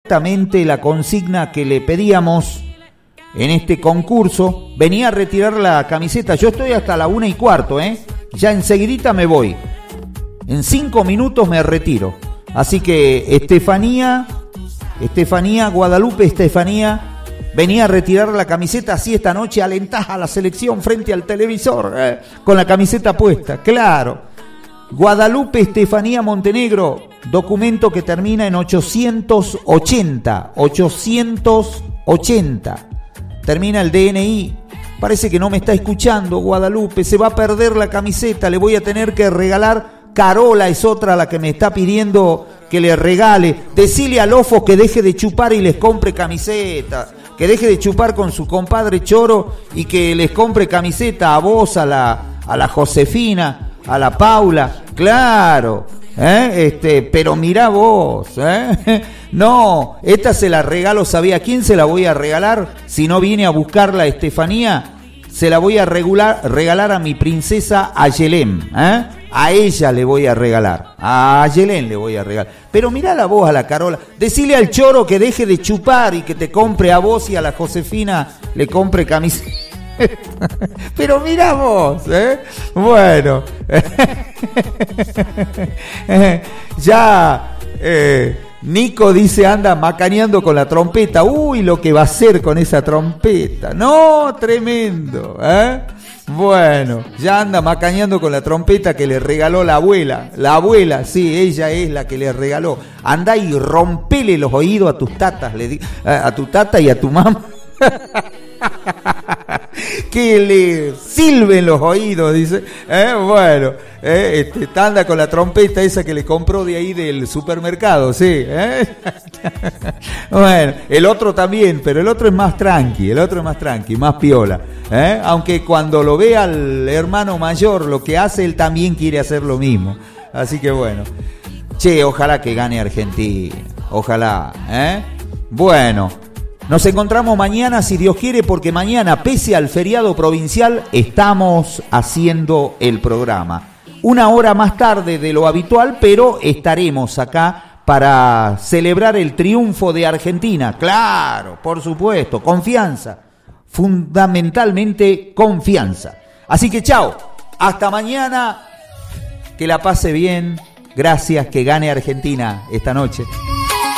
exactamente la consigna que le pedíamos en este concurso. Venía a retirar la camiseta. Yo estoy hasta la 1:15, ya enseguidita me voy. En 5 minutos me retiro. Así que Guadalupe Estefanía, venía a retirar la camiseta. Así esta noche alentás a la selección frente al televisor, con la camiseta puesta, claro. Guadalupe Estefanía Montenegro, documento que termina en 880. Termina el DNI. Parece que no me está escuchando, Guadalupe. Se va a perder la camiseta, le voy a tener que regalar. Carola es otra la que me está pidiendo que le regale. Decile a Lofo que deje de chupar y les compre camiseta. Que deje de chupar con su compadre Choro y que les compre camiseta a vos, a la Josefina, a la Paula. Claro, pero mirá vos, No, esta se la regalo, ¿sabía a quién se la voy a regalar? Si no viene a buscarla Estefanía, se la voy a regalar a mi princesa Ayelén, A ella le voy a regalar, a Ayelén le voy a regalar. Pero mirá la voz a la Carola, decile al Choro que deje de chupar y que te compre a vos y a la Josefina le compre camiseta. Pero mirá vos, Bueno, ya Nico dice anda macaneando con la trompeta. Uy, lo que va a hacer con esa trompeta. No, tremendo, Bueno, ya anda macaneando con la trompeta que le regaló la abuela. La abuela, sí, ella es la que le regaló. Andá y rompele los oídos a tus tatas, a tu tata y a tu mamá. Que le silben los oídos, dice. Bueno, anda con la trompeta esa que le compró de ahí del supermercado, sí. Bueno, el otro también, pero el otro es más tranqui, más piola. Aunque cuando lo ve al hermano mayor lo que hace, él también quiere hacer lo mismo. Así que bueno. Che, ojalá que gane Argentina. Ojalá, Bueno. Nos encontramos mañana, si Dios quiere, porque mañana, pese al feriado provincial, estamos haciendo el programa. 1 hora más tarde de lo habitual, pero estaremos acá para celebrar el triunfo de Argentina. Claro, por supuesto, confianza. Fundamentalmente confianza. Así que chao, hasta mañana, que la pase bien. Gracias, que gane Argentina esta noche.